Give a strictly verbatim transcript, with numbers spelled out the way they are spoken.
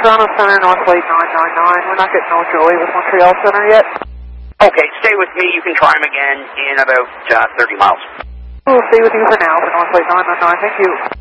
Toronto Center, Northlight nine nine nine. We're not getting no joy with Montreal Center yet. Okay, stay with me. You can try him again in about uh, thirty miles. We'll stay with you for now for Northlight nine nine nine. Thank you.